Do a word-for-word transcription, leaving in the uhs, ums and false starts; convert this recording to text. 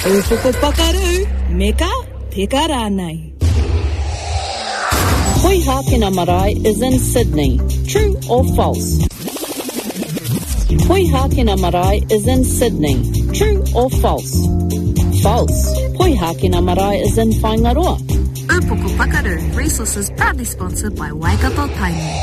Upoko pakaru, meka peka rānei. Poihākena Marae is in Sydney. True or false? Poihākena Marae is in Sydney. True or false? False. Poihākena Marae is in Whaingaroa. Upoko Pakaru, resources proudly sponsored by Waikato Tainui.